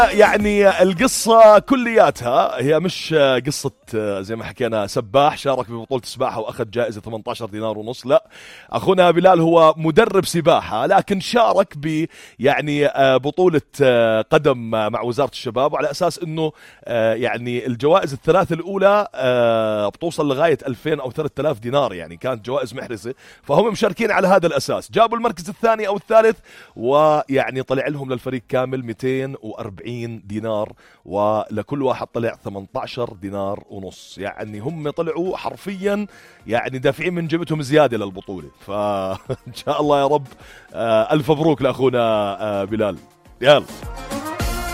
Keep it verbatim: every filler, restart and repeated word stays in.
يعني القصة كلياتها هي مش قصة زي ما حكينا سباح شارك ببطولة السباحة وأخذ جائزة ثمانية عشر دينار ونص. لا، أخونا بلال هو مدرب سباحة لكن شارك ب يعني بطولة قدم مع وزارة الشباب، وعلى أساس أنه يعني الجوائز الثلاث الأولى بتوصل لغاية ألفين أو ثلاثة آلاف دينار، يعني كانت جوائز محرزة. فهم مشاركين على هذا الأساس، جابوا المركز الثاني أو الثالث، ويعني طلع لهم للفريق كامل مئتين وأربعين دينار، ولكل واحد طلع ثمانية عشر دينار ونص. يعني هم طلعوا حرفيا يعني دافعين من جيبتهم زيادة للبطولة. فإن شاء الله يا رب ألف مبروك لأخونا بلال. يلا